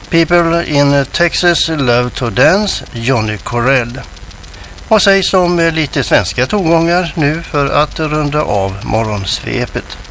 People in Texas Love to Dance, Johnny Corell. Och säg som lite svenska tongångar nu för att runda av morgonsvepet.